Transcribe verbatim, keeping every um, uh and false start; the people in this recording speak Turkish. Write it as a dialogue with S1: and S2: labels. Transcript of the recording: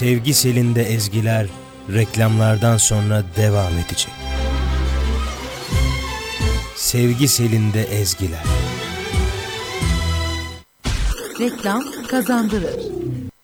S1: Sevgi selinde ezgiler reklamlardan sonra devam edecek. Sevgi selinde ezgiler.
S2: Reklam kazandırır.